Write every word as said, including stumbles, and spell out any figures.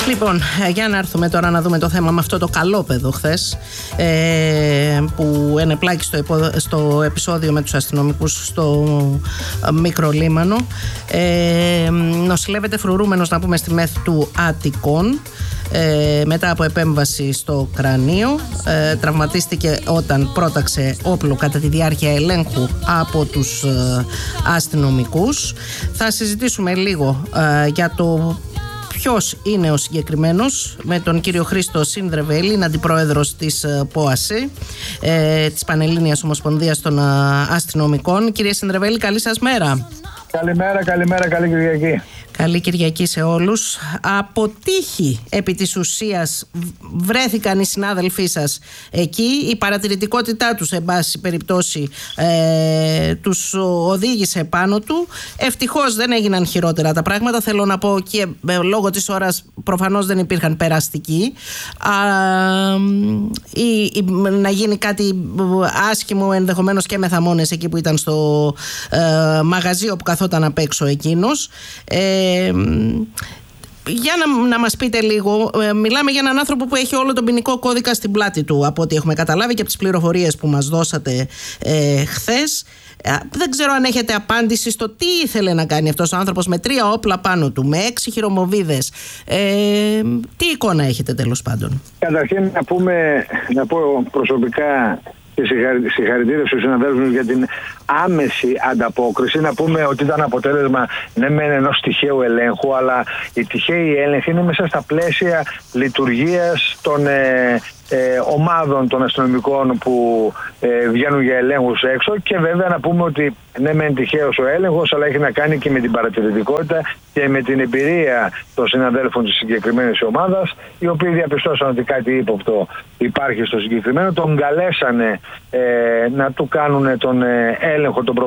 Λοιπόν, για να έρθουμε τώρα να δούμε το θέμα με αυτό το καλόπεδο χθες, ε, που ενεπλάκη στο, επο, στο επεισόδιο με τους αστυνομικούς στο Μικρό Λίμανο. Ε, νοσηλεύεται φρουρούμενος, να πούμε, στη ΜΕΘ του Αττικών ε, μετά από επέμβαση στο κρανίο. Ε, τραυματίστηκε όταν πρόταξε όπλο κατά τη διάρκεια ελέγχου από τους ε, αστυνομικούς. Θα συζητήσουμε λίγο ε, για το ποιος είναι ο συγκεκριμένος με τον κύριο Χρήστο Συνδρεβέλη, είναι αντιπρόεδρος της ΠΟΑΣΕ, ε, της Πανελλήνιας Ομοσπονδίας των Αστυνομικών. Κύριε Συνδρεβέλη, καλή σας μέρα. Καλημέρα, καλημέρα, καλή Κυριακή. Καλή Κυριακή σε όλους. Από τύχη, επί της ουσίας, βρέθηκαν οι συνάδελφοί σας εκεί. Η παρατηρητικότητά τους, εν πάση περιπτώσει, ε, τους οδήγησε πάνω του. Ευτυχώς δεν έγιναν χειρότερα τα πράγματα. Θέλω να πω, και ε, λόγω της ώρας προφανώς δεν υπήρχαν περαστικοί. Α, ή, ή, να γίνει κάτι άσχημο, ενδεχομένως και με θαμώνες εκεί που ήταν στο ε, μαγαζί όπου καθόταν απ' έξω εκείνος. Ε, Ε, για να, να μας πείτε λίγο, ε, μιλάμε για έναν άνθρωπο που έχει όλο τον ποινικό κώδικα στην πλάτη του, από ό,τι έχουμε καταλάβει και από τις πληροφορίες που μας δώσατε ε, χθες. Ε, δεν ξέρω αν έχετε απάντηση στο τι ήθελε να κάνει αυτός ο άνθρωπος με τρία όπλα πάνω του, με έξι χειρομοβίδες. Ε, τι εικόνα έχετε, τέλος πάντων? Καταρχήν να πούμε, να πω προσωπικά και συγχαρητήρια στους συναδέλφους για την άμεση ανταπόκριση. Να πούμε ότι ήταν αποτέλεσμα, ναι, μεν ενός τυχαίου ελέγχου, αλλά η τυχαίοι έλεγχη είναι μέσα στα πλαίσια λειτουργίας των ε, ε, ομάδων των αστυνομικών που ε, βγαίνουν για ελέγχους έξω. Και βέβαια να πούμε ότι ναι, μεν τυχαίος ο έλεγχος, αλλά έχει να κάνει και με την παρατηρητικότητα και με την εμπειρία των συναδέλφων της συγκεκριμένης ομάδας, οι οποίοι διαπιστώσαν ότι κάτι ύποπτο υπάρχει στο συγκεκριμένο, τον καλέσανε ε, να του κάνουν τον ε, έλεγχο, τον